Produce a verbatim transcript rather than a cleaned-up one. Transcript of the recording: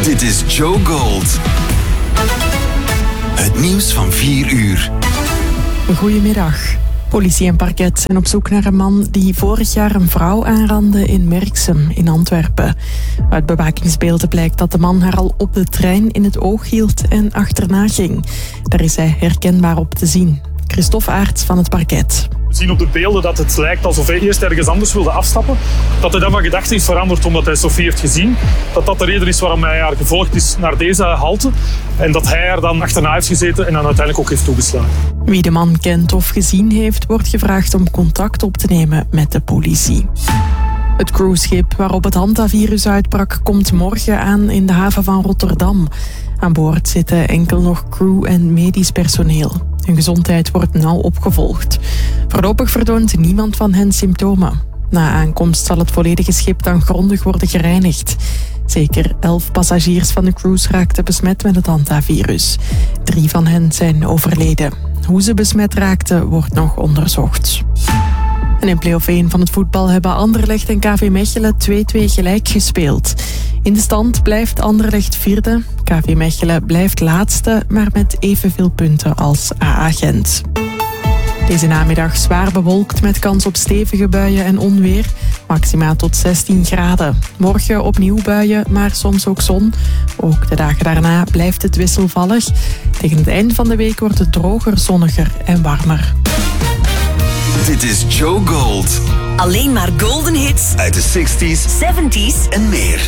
Dit is Joe Gold. Het nieuws van vier uur. Goedemiddag. Politie en parket zijn op zoek naar een man die vorig jaar een vrouw aanrandde in Merksem in Antwerpen. Uit bewakingsbeelden blijkt dat de man haar al op de trein in het oog hield en achterna ging. Daar is hij herkenbaar op te zien. Christophe Aerts van het parket. We zien op de beelden dat het lijkt alsof hij eerst ergens anders wilde afstappen. Dat hij dan van gedachte is veranderd omdat hij Sophie heeft gezien. Dat dat de reden is waarom hij haar gevolgd is naar deze halte. En dat hij er dan achterna heeft gezeten en dan uiteindelijk ook heeft toegeslagen. Wie de man kent of gezien heeft, wordt gevraagd om contact op te nemen met de politie. Het cruiseschip waarop het hantavirus uitbrak komt morgen aan in de haven van Rotterdam. Aan boord zitten enkel nog crew en medisch personeel. Hun gezondheid wordt nauw opgevolgd. Voorlopig vertoont niemand van hen symptomen. Na aankomst zal het volledige schip dan grondig worden gereinigd. Zeker elf passagiers van de cruise raakten besmet met het hantavirus. Drie van hen zijn overleden. Hoe ze besmet raakten wordt nog onderzocht. En in play-off één van het voetbal hebben Anderlecht en K V Mechelen twee-twee gelijk gespeeld. In de stand blijft Anderlecht vierde. K V Mechelen blijft laatste, maar met evenveel punten als A A Gent. Deze namiddag zwaar bewolkt met kans op stevige buien en onweer. Maxima tot zestien graden. Morgen opnieuw buien, maar soms ook zon. Ook de dagen daarna blijft het wisselvallig. Tegen het eind van de week wordt het droger, zonniger en warmer. Dit is Joe Gold. Alleen maar golden hits Uit de zestig's zeventig's en meer.